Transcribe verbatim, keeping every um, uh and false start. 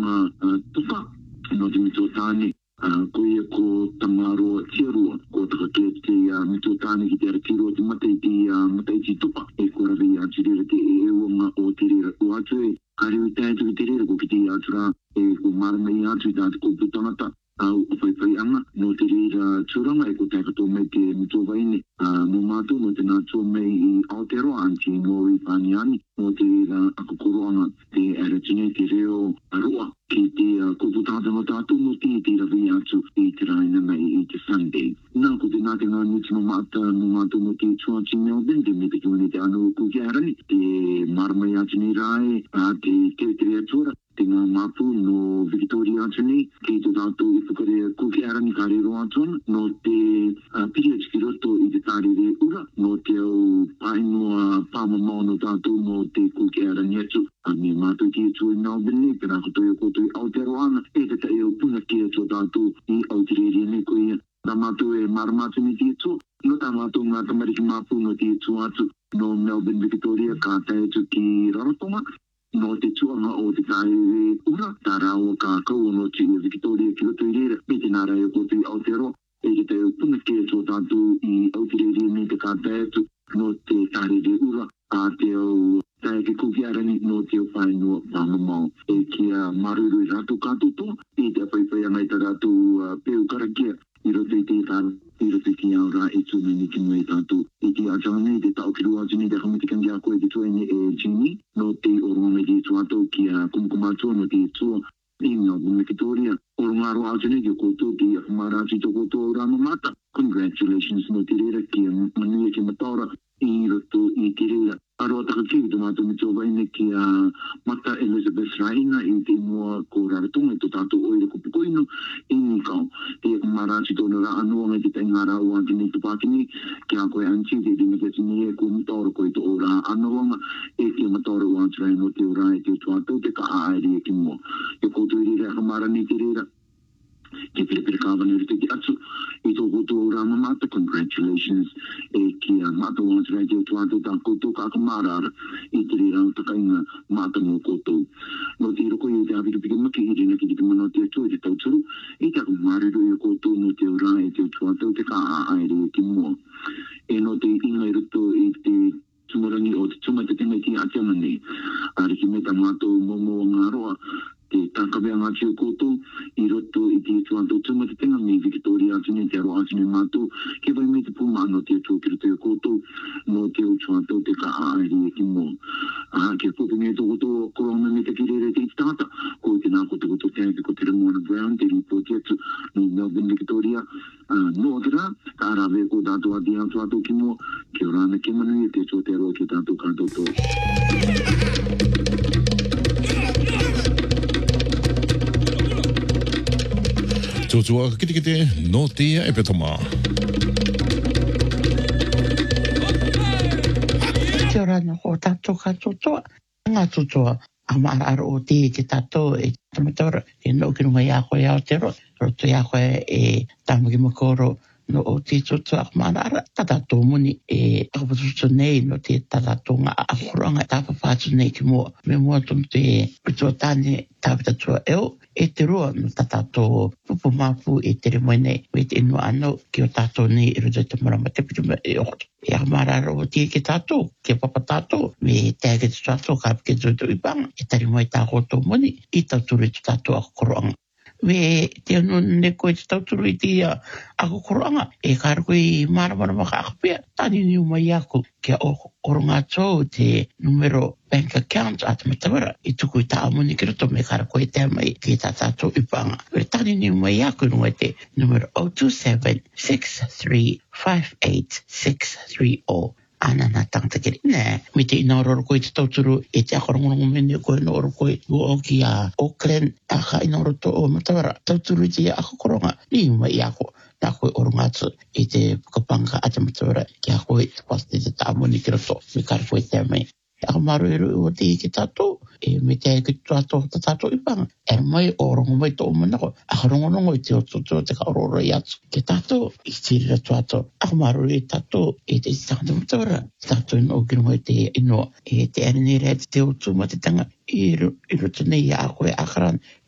ma tupa no te mitotani ko ia ko tamaro tiru ko take te mitotani ki te tiro te mate te mate te tupa e ko ravi atire te e o ma o te rira ko atu kari utai te te rira ko ki te atura e ko marmai atu ta ko putangata au fai fai anga no te rira turanga e ko te kato me te mitovaini mo matu no te nga tō me i Aotearoa anti no i Paniani no te rira ako koroanga te aratine te reo aroa ki te koputata no tātou no te te ravi atu i te raina mai i te Sunday. Nā ko te nāte ngā nuti no mata no mātou no te tuati Melbourne te me te kiwane te anu kukiarani te marmai atu ni rai a te te te rea tura te ngā mapu no Victoria atu ni ki te tātou i whakarea kukiarani ka rero atu no te period ki roto i te tāre re ura no te au painua pāmamau no tātou no te kukiarani atu a me mātou ki atu i Melbourne pera koto i koto i Aotearoa e te tae o puna ki atu tātou i Aotearoa ne ko ia tā mātou e maramatu ni ti atu no tā mātou ngā tamariki mapu no ti atu atu no Melbourne Victoria ka tae atu ki Rarotonga no te tuanga o te tae re ura tā rāua ka kau no te Victoria ki roto i rera me te nāra e koto i Aotearoa e te tae o puna ki atu tātou i Aotearoa ne te ka tae atu no te tāre re ura a te au tae ke kukiarani no te o whainua whamamau e kia maruru i rātou kātoto e te whaiwhai angai tā rātou peu karakia i roto i te tāra i roto i te au rā e tūne ni ki mui tātou i te atanga nei te tau ki rua atu ni te kamiti kangi a koe te tuene e Jimmy no te oronga me te tuato ki a kumkumatua no te tua i ngā Bunga Victoria orongaro atu ni ki o koto ki a kumara atu to koto o rama mata congratulations no te rera ki a manuia ki mataura i roto i te rera aroa takakiri to mātou mito waine ki a mata Elizabeth Raina i te mua ko Rarotonga i to tātou oire ko pukoino i ni kau te a kumarachi tōna ra anua ngai te taingara o anki ni tupakini ki a koe anti te ringa te tini e ko mataura koe to o ra anua e ki a mataura o anti rai no te ora e te tuatau te ka aairi e ki mua e koutou i rira kamara ni te rira ke piripiri kāwana rite ki atu i tō koutou o rama mata congratulations e ki a mata o anti rai te tuatau tā koutou ka kamarara i te rira o takainga mata mo koutou no te roko i te awiripiki maki i rina ki te kimano te atu i te tauturu i te akumariru i koutou no te ora e te tuatau te ka aairi e ki mua e no te inga i roto i te tumurangi o te tuma te tenga i ti atianga nei a riki me ta mātou momo o ngā roa te tākawea ngā tio koutou i roto i te tuantou tuma te tenga me Victoria atune te aro atune mātou ke vai me te puma no te atu ki roto i koutou no te o tuantou te ka aairi e ki mua a ke popo me to koto korona me te kirere te tata ko te nā koto koto te ake ko te Ramona Brown te ripoti atu no Melbourne Victoria no te rā ka arawe ko tātou ati atu atu ki mua ke orana ke manu i te tō te aro ki tātou kātoto Tōtua kite kite no tia e petoma. Te orana ko tātou katotoa. Ngā tutoa amara aro o te te tātou e tamatora e no ki runga i a koe Aotearoa. Roto i a koe e tamaki makoro no o te tutoa amara ara. Tātou muni e akapatuto nei no te tātou ngā akoranga tāpapātu nei ki mua. Me mua tonu te kutua tāne tāpatatua eo. E te roa no tātou pupu mapu e te re moene me te inua anau ki o tātou ni i ruta te marama te pituma e okoto. E a marara o tia ke tātou, ke papa tātou, me te ake te tātou ka pike tūtu i panga, e tari moe tā koto moni, i tauturu i te tātou ako koroanga. Me te anu ne koe te tauturu i te ako koroanga, e kāra koe i maramara maka akapea, tani ni umai aku, ke o koronga tō te numero bank account at matawara, i tuku i tā amuni ki roto me kāra koe te mai ki tā tātou i panga. Pere tani ni umai aku nunga te numero zero two seven six three five eight six three zero. Ana nā tangata kere. Nē, me te inauroro koe te tauturu e te akarongorongo mene koe nauro koe o ki a Auckland a ka inauro to o matawara. Tauturu i te akakoronga ni umai ako. Nā koe oronga atu i te pukapanga a te matawara ki a koe pasti te tāmoni ki roto me kāra koe te mai. Ako maru eru o te ki tātou, e me te ki tātou ta tātou i panga. E mai o rongo mai tō manako, ako rongo i te o tōtō te ka ororo i atu. Ke tātou, i tirira tātou. Ako maru e tātou, e te tātou matawara. Tātou ino ki rungo i te ino, e te aranere te o tūma te tanga, i roto nei a koe akaran,